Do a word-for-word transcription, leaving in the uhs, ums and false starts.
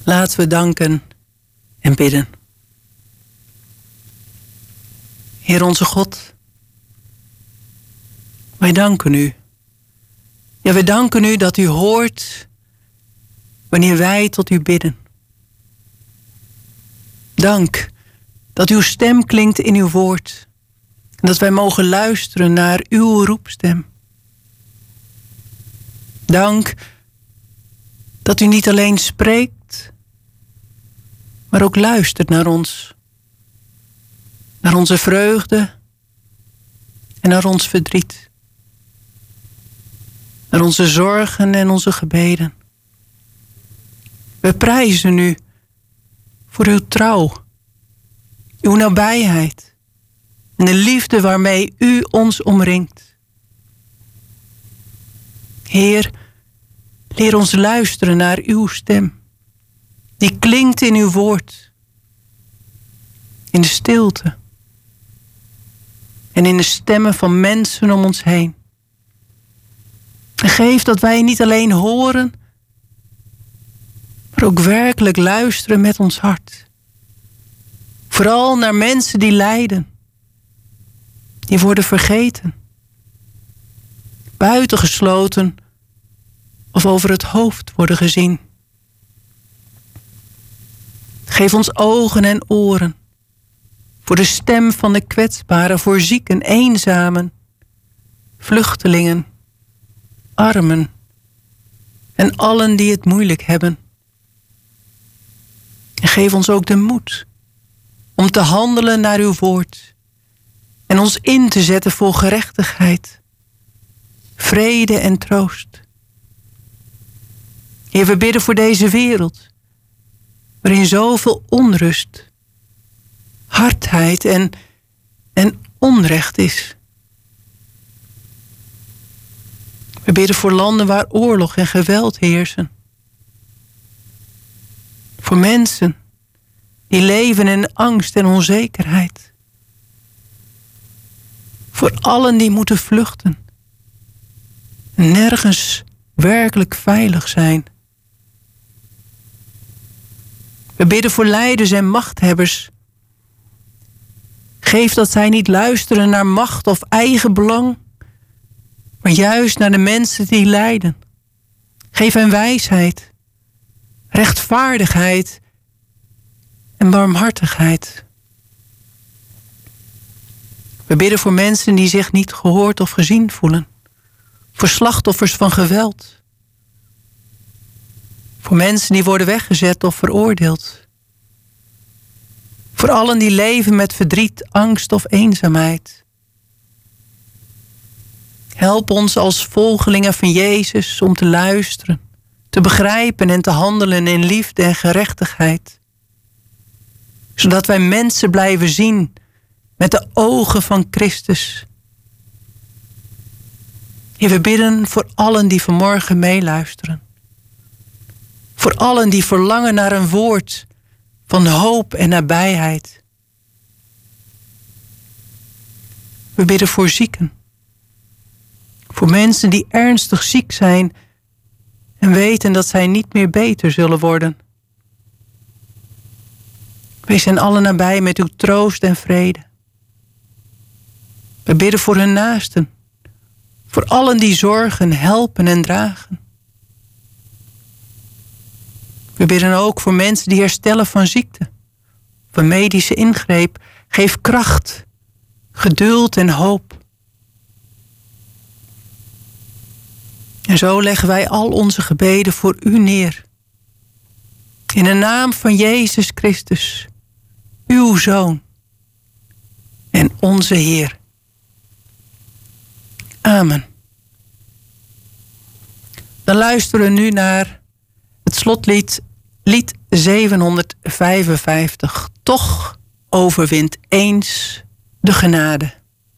Laten we danken en bidden. Heer onze God, wij danken u. Ja, wij danken u dat u hoort wanneer wij tot u bidden. Dank dat uw stem klinkt in uw woord. En dat wij mogen luisteren naar uw roepstem. Dank dat u niet alleen spreekt, maar ook luistert naar ons. Naar onze vreugde en naar ons verdriet. Naar onze zorgen en onze gebeden. We prijzen u voor uw trouw, uw nabijheid en de liefde waarmee u ons omringt. Heer, leer ons luisteren naar uw stem. Die klinkt in uw woord. In de stilte. En in de stemmen van mensen om ons heen. En geef dat wij niet alleen horen, maar ook werkelijk luisteren met ons hart. Vooral naar mensen die lijden. Die worden vergeten. Buitengesloten of over het hoofd worden gezien. Geef ons ogen en oren voor de stem van de kwetsbaren, voor zieken, eenzamen, vluchtelingen, armen en allen die het moeilijk hebben. En geef ons ook de moed om te handelen naar uw woord en ons in te zetten voor gerechtigheid, vrede en troost. Heer, we bidden voor deze wereld, waarin zoveel onrust, hardheid en, en onrecht is. We bidden voor landen waar oorlog en geweld heersen. Voor mensen die leven in angst en onzekerheid. Voor allen die moeten vluchten en nergens werkelijk veilig zijn. We bidden voor leiders en machthebbers. Geef dat zij niet luisteren naar macht of eigen belang, maar juist naar de mensen die lijden. Geef hen wijsheid, rechtvaardigheid en barmhartigheid. We bidden voor mensen die zich niet gehoord of gezien voelen. Voor slachtoffers van geweld. Voor mensen die worden weggezet of veroordeeld. Voor allen die leven met verdriet, angst of eenzaamheid. Help ons als volgelingen van Jezus om te luisteren, te begrijpen en te handelen in liefde en gerechtigheid. Zodat wij mensen blijven zien met de ogen van Christus. Heer, we bidden voor allen die vanmorgen meeluisteren. Voor allen die verlangen naar een woord van hoop en nabijheid. We bidden voor zieken. Voor mensen die ernstig ziek zijn en weten dat zij niet meer beter zullen worden. Wees hen allen nabij met uw troost en vrede. We bidden voor hun naasten. Voor allen die zorgen, helpen en dragen. We bidden ook voor mensen die herstellen van ziekte. Van medische ingreep. Geef kracht, geduld en hoop. En zo leggen wij al onze gebeden voor u neer. In de naam van Jezus Christus, uw Zoon en onze Heer. Amen. Dan luisteren we nu naar het slotlied, lied zevenhonderdvijfenvijftig. Toch overwint eens de genade.